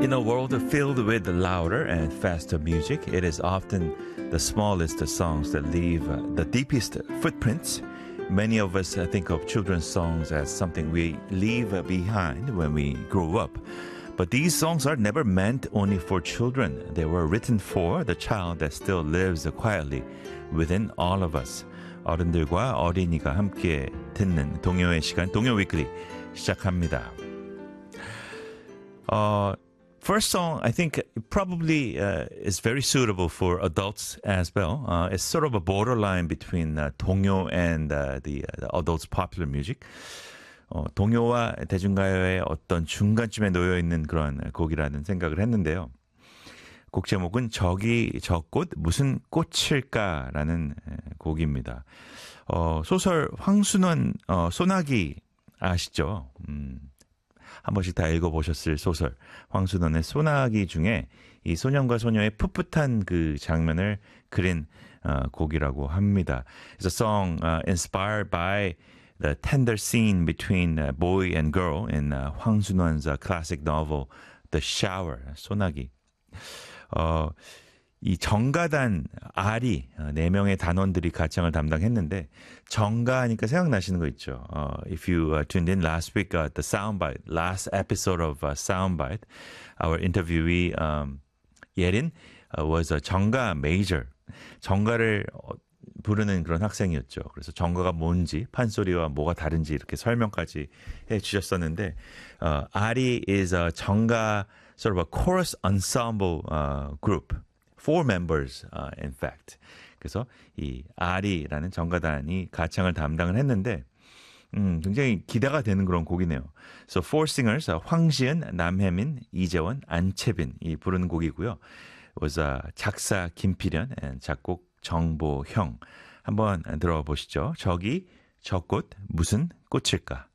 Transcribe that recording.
In a world filled with louder and faster music, it is often the smallest songs that leave the deepest footprints. Many of us think of children's songs as something we leave behind when we grow up. But these songs are never meant only for children. They were written for the child that still lives quietly within all of us. 어른들과 어린이가 함께 듣는 동요의 시간, 동요 위클리 시작합니다. First song, I think probably is very suitable for adults as well. It's sort of a borderline between 동요 and the adults' popular music. 동요와 대중가요의 어떤 중간쯤에 놓여 있는 그런 곡이라는 생각을 했는데요. 곡 제목은 저기 저 꽃 무슨 꽃일까라는 곡입니다. 소설 황순원 소나기 아시죠? 한 번씩 다 읽어보셨을 소설 황순원의 소나기 중에 이 소년과 소녀의 풋풋한 그 장면을 그린 곡이라고 합니다. It's a song inspired by the tender scene between boy and girl in 황순원's classic novel The Shower, 소나기. 이 정가단 아리 4명의 단원들이 가창을 담당했는데 정가하니까 생각나시는 거 있죠. If you tuned in last week, the Soundbite, last episode of Soundbite, our interviewee 예린 was a 정가 major. 정가를 부르는 그런 학생이었죠. 그래서 정가가 뭔지 판소리와 뭐가 다른지 이렇게 설명까지 해주셨었는데 아리 is a 정가 sort of a chorus ensemble group. 4 members, in fact. 그래서 이 아리라는 정가단이 가창을 담당을 했는데 굉장히 기대가 되는 그런 곡이네요. So 4 singers, 황시은, 남혜민, 이재원, 안채빈이 부르는 곡이고요. was 작사 김필현, 작곡 정보형. 한번 들어보시죠. 저기 저 꽃 무슨 꽃일까?